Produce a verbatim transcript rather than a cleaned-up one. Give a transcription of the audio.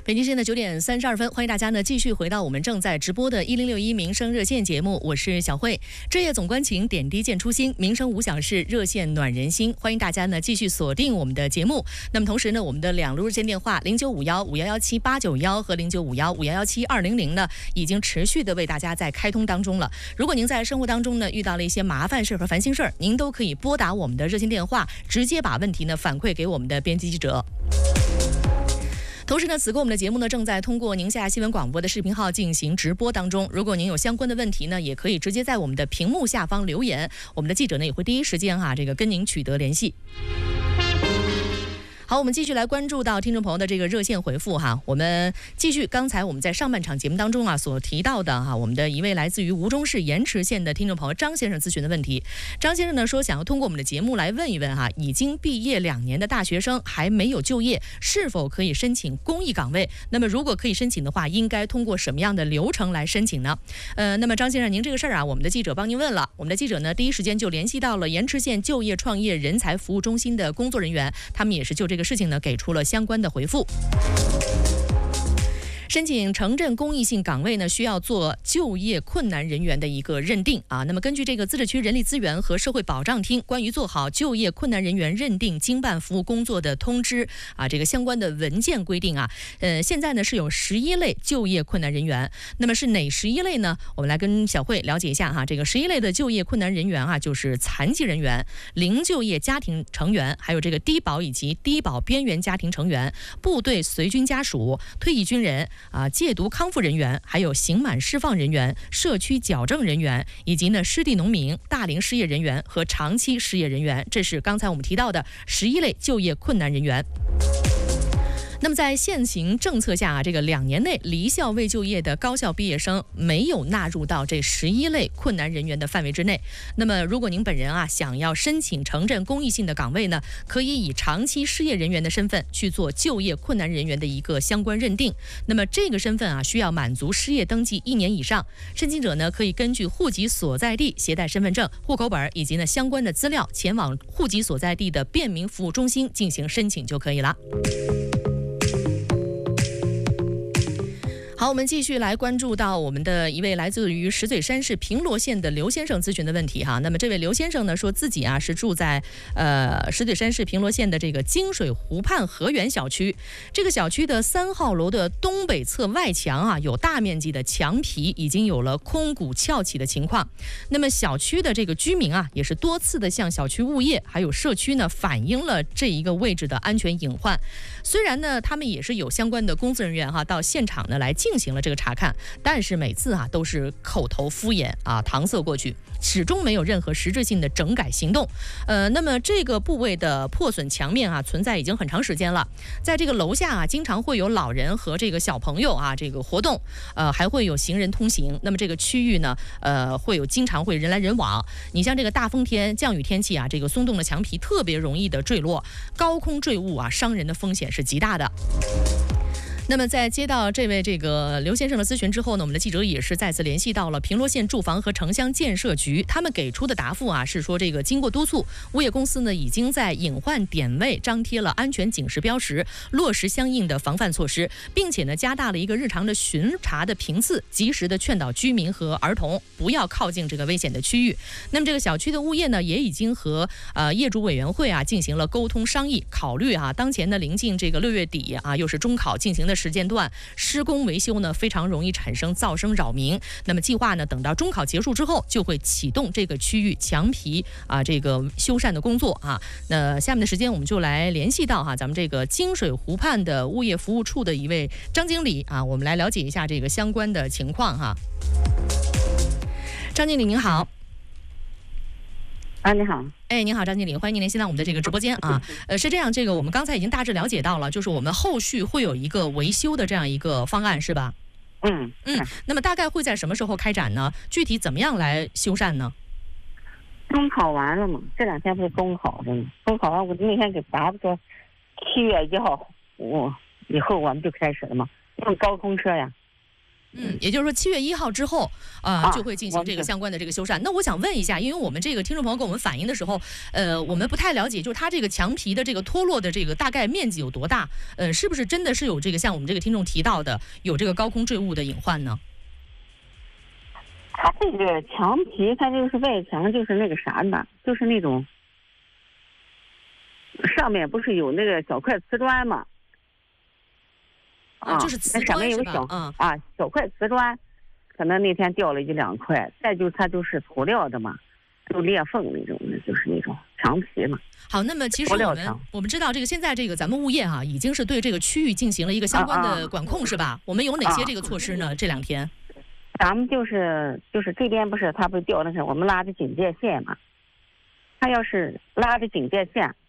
北京时间的九点三十二分，欢迎大家呢继续回到我们正在直播的一零六一民生热线节目，我是小慧。这夜总关情，点滴见初心，民生无小事，热线暖人心。欢迎大家呢继续锁定我们的节目。那么同时呢，我们的两路热线电话零九五幺五幺幺七八九幺和零九五幺五幺幺七二零零呢，已经持续的为大家在开通当中了。如果您在生活当中呢遇到了一些麻烦事和烦心事儿，您都可以拨打我们的热线电话，直接把问题呢反馈给我们的编辑记者。同时呢，此刻我们的节目呢正在通过宁夏新闻广播的视频号进行直播当中。如果您有相关的问题呢，也可以直接在我们的屏幕下方留言，我们的记者呢也会第一时间哈、啊、这个跟您取得联系。好，我们继续来关注到听众朋友的这个热线回复哈。我们继续刚才我们在上半场节目当中啊所提到的哈，我们的一位来自于吴忠市盐池县的听众朋友张先生咨询的问题。张先生呢说，想要通过我们的节目来问一问哈，已经毕业两年的大学生还没有就业，是否可以申请公益岗位？那么如果可以申请的话，应该通过什么样的流程来申请呢？呃，那么张先生，您这个事儿啊，我们的记者帮您问了，我们的记者呢第一时间就联系到了盐池县就业创业人才服务中心的工作人员，他们也是就这个这个事情呢给出了相关的回复。申请城镇公益性岗位呢，需要做就业困难人员的一个认定啊。那么根据这个自治区人力资源和社会保障厅关于做好就业困难人员认定经办服务工作的通知啊，这个相关的文件规定啊，呃，现在呢是有十一类就业困难人员。那么是哪十一类呢？我们来跟小慧了解一下哈。这个十一类的就业困难人员啊，就是残疾人员、零就业家庭成员，还有这个低保以及低保边缘家庭成员、部队随军家属、退役军人。啊，戒毒康复人员，还有刑满释放人员、社区矫正人员，以及呢失地农民、大龄失业人员和长期失业人员，这是刚才我们提到的十一类就业困难人员。那么在现行政策下啊，这个两年内离校未就业的高校毕业生没有纳入到这十一类困难人员的范围之内。那么如果您本人啊想要申请城镇公益性的岗位呢，可以以长期失业人员的身份去做就业困难人员的一个相关认定。那么这个身份啊需要满足失业登记一年以上，申请者呢可以根据户籍所在地携带身份证、户口本以及呢相关的资料前往户籍所在地的便民服务中心进行申请就可以了。好，我们继续来关注到我们的一位来自于石嘴山市平罗县的刘先生咨询的问题哈。那么这位刘先生呢说自己啊是住在呃石嘴山市平罗县的这个金水湖畔河源小区，这个小区的三号楼的东北侧外墙啊有大面积的墙皮已经有了空鼓翘起的情况。那么小区的这个居民啊也是多次的向小区物业还有社区呢反映了这一个位置的安全隐患。虽然呢他们也是有相关的工作人员哈到现场呢来进行了这个查看，但是每次啊都是口头敷衍啊搪塞过去，始终没有任何实质性的整改行动。呃，那么这个部位的破损墙面啊存在已经很长时间了，在这个楼下啊经常会有老人和这个小朋友啊这个活动，呃还会有行人通行。那么这个区域呢呃会有经常会人来人往，你像这个大风天降雨天气啊，这个松动的墙皮特别容易的坠落，高空坠物啊伤人的风险是极大的。那么在接到这位这个刘先生的咨询之后呢，我们的记者也是再次联系到了平罗县住房和城乡建设局，他们给出的答复啊是说，这个经过督促，物业公司呢已经在隐患点位张贴了安全警示标识，落实相应的防范措施，并且呢加大了一个日常的巡查的频次，及时的劝导居民和儿童不要靠近这个危险的区域。那么这个小区的物业呢也已经和呃业主委员会啊进行了沟通商议，考虑啊当前呢临近这个六月底啊又是中考进行的时间段，施工维修呢非常容易产生噪声扰民。那么计划呢等到中考结束之后，就会启动这个区域墙皮啊这个修缮的工作啊。那下面的时间我们就来联系到哈咱们这个金水湖畔的物业服务处的一位张经理啊，我们来了解一下这个相关的情况哈。张经理您好。 啊，你好， 哎，您好，张经理，欢迎您联系到我们的这个直播间啊。呃，是这样，这个我们刚才已经大致了解到了，就是我们后续会有一个维修的这样一个方案，是吧？ 嗯嗯，那么大概会在什么时候开展呢？具体怎么样来修缮呢？ 中考完了嘛，这两天不是中考的吗？中考完我那天给答说，七月一号我以后我们就开始了嘛，用高空车呀。 嗯，也就是说七月一号之后，呃， 啊就会进行这个相关的这个修缮。那我想问一下，因为我们这个听众朋友跟我们反映的时候，呃，我们不太了解，就是它这个墙皮的这个脱落的这个大概面积有多大？呃，是不是真的是有这个像我们这个听众提到的，有这个高空坠物的隐患呢？ 它这个墙皮，它就是外墙，就是那个啥呢，就是那种上面不是有那个小块瓷砖吗？ 啊，就是瓷上面砖是吧？ 有小啊啊小块瓷砖，可能那天掉了一两块。再就它就是涂料的嘛，就裂缝那种的，就是那种墙皮嘛。 好，那么其实我们我们知道这个现在这个咱们物业啊，已经是对这个区域进行了一个相关的管控，是吧？我们有哪些这个措施呢？这两天， 咱们就是就是这边不是它不是掉那是我们拉的警戒线嘛？它要是拉的警戒线，